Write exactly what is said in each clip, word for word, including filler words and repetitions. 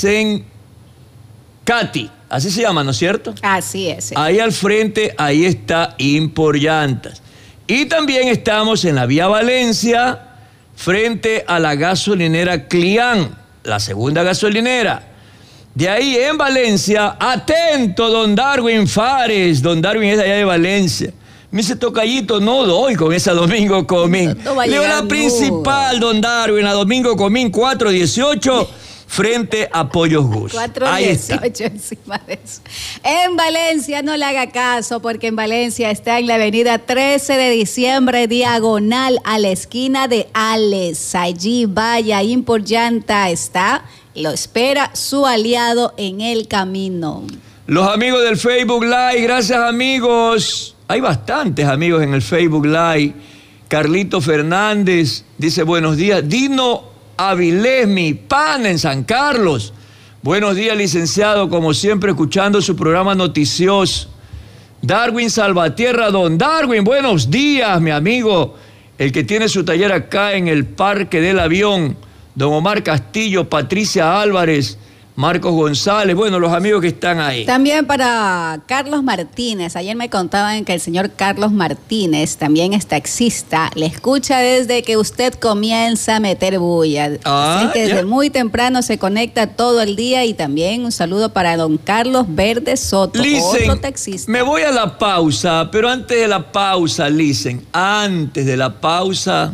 Sencati. Así se llama, ¿no es cierto? Así es. Sí. Ahí al frente, ahí está Impor Llantas. Y también estamos en la vía Valencia, frente a la gasolinera Clián, la segunda gasolinera. De ahí en Valencia, atento, don Darwin Fares. Don Darwin es de allá de Valencia. Me dice, tocallito, no doy con esa Domingo Comín. No, no Le digo, la principal, don Darwin, la Domingo Comín cuatro dieciocho, frente a Pollos Gus. cuatro dieciocho encima de eso. En Valencia no le haga caso, porque en Valencia está en la avenida trece de diciembre, diagonal a la esquina de Ales. Allí vaya, Impor Llanta está, lo espera su aliado en el camino. Los amigos del Facebook Live, gracias amigos. Hay bastantes amigos en el Facebook Live. Carlito Fernández dice buenos días. Dino Avilés, mi pana en San Carlos. Buenos días, licenciado, como siempre, escuchando su programa noticioso. Darwin Salvatierra, don Darwin, buenos días, mi amigo. El que tiene su taller acá en el Parque del Avión. Don Omar Castillo, Patricia Álvarez, Marcos González, bueno, los amigos que están ahí. También para Carlos Martínez, ayer me contaban que el señor Carlos Martínez también es taxista, le escucha desde que usted comienza a meter bulla. Ah, Así que desde ya. muy temprano se conecta todo el día. Y también un saludo para don Carlos Verde Soto, Licen, otro taxista. me voy a la pausa, pero antes de la pausa, Licen, antes de la pausa...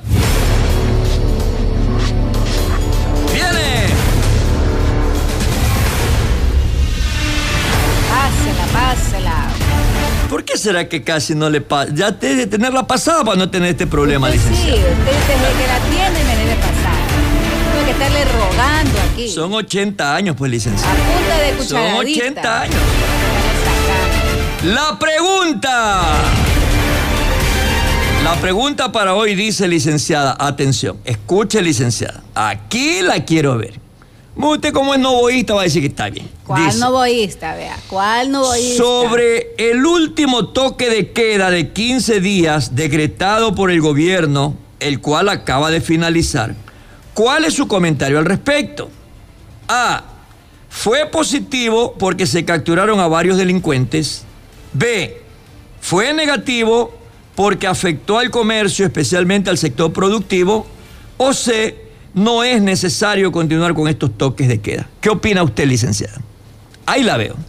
¿Por qué será que casi no le pasa? Ya debe tenerla pasada para no tener este problema, Usted licenciado. Sí, usted desde que la tiene me debe pasar. Tengo que estarle rogando aquí. Son ochenta años, pues, licenciado. A punta de Son cucharadita. ochenta años. La pregunta. La pregunta para hoy dice, licenciada, atención, escuche, licenciada. Aquí la quiero ver. Usted, como es novoísta, va a decir que está bien. ¿Cuál Dice, novoísta, vea? ¿Cuál novoísta? sobre el último toque de queda de quince días decretado por el gobierno, el cual acaba de finalizar, ¿cuál es su comentario al respecto? A. Fue positivo porque se capturaron a varios delincuentes. B. Fue negativo porque afectó al comercio, especialmente al sector productivo. O C. No es necesario continuar con estos toques de queda. ¿Qué opina usted, licenciada? Ahí la veo.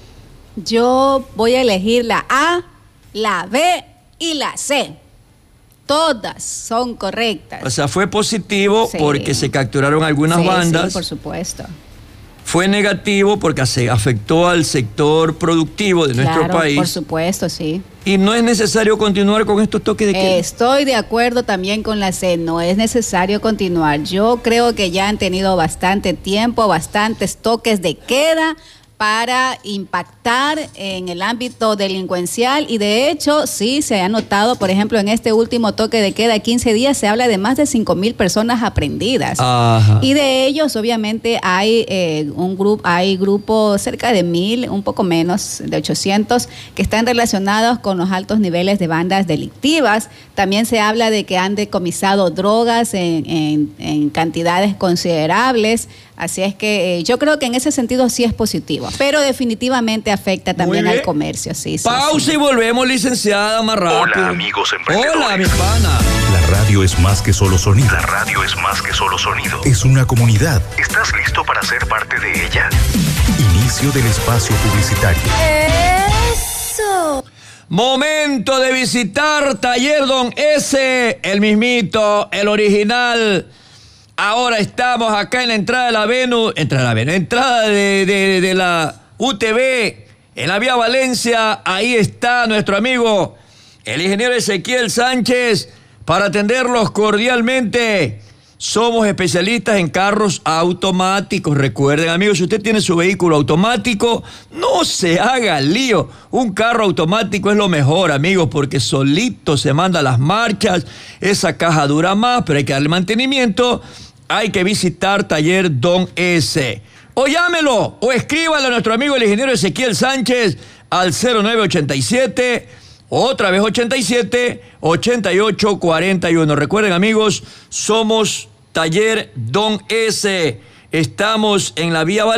Yo voy a elegir la A, la B y la C. Todas son correctas. O sea, fue positivo Sí. porque se capturaron algunas Sí, bandas. sí, por supuesto. Fue negativo porque se afectó al sector productivo de nuestro Claro, país. por supuesto, sí. Y no es necesario continuar con estos toques de queda. Estoy de acuerdo también con la C, no es necesario continuar. Yo creo que ya han tenido bastante tiempo, bastantes toques de queda para impactar en el ámbito delincuencial, y de hecho sí se ha notado, por ejemplo, en este último toque de queda, quince días, se habla de más de cinco mil personas aprendidas. Ajá. Y de ellos, obviamente, hay eh, un grupo, hay grupos cerca de mil, un poco menos, de ochocientos, que están relacionados con los altos niveles de bandas delictivas. También se habla de que han decomisado drogas en, en, en cantidades considerables. Así es que eh, yo creo que en ese sentido sí es positivo, pero definitivamente afecta también al comercio. Sí, sí, Pausa sí. y volvemos, licenciada, más rápido. Hola, amigos emprendedores. Hola, mi pana. La radio es más que solo sonido. La radio es más que solo sonido. Es una comunidad. ¿Estás listo para ser parte de ella? Inicio del espacio publicitario. ¡Eso! Momento de visitar Taller Don S, el mismito, el original. Ahora estamos acá en la entrada de la Venus, entrada de la Venus, entrada de, de, de la U T V, en la vía Valencia. Ahí está nuestro amigo, el ingeniero Ezequiel Sánchez, para atenderlos cordialmente. Somos especialistas en carros automáticos. Recuerden, amigos, si usted tiene su vehículo automático, no se haga lío. Un carro automático es lo mejor, amigos, porque solito se manda las marchas. Esa caja dura más, pero hay que darle mantenimiento. Hay que visitar Taller Don S. O llámelo o escríbale a nuestro amigo el ingeniero Ezequiel Sánchez al cero nueve ochenta y siete, otra vez ochenta y siete, ochenta y ocho cuarenta y uno. Recuerden, amigos, somos Taller Don S. Estamos en la vía Valencia.